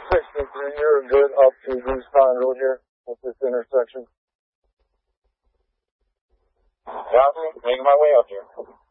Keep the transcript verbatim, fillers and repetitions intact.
sixty-three, you're good up to Goose Pond Road here at this intersection. Copy, making my way up here.